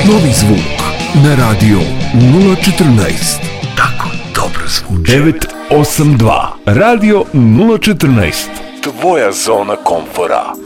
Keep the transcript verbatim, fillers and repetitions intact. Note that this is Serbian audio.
Novi zvuk na radio nula četrnaest. Tako dobro zvuči. devet osam dva. Radio nula četrnaest. Tvoja zona komfora.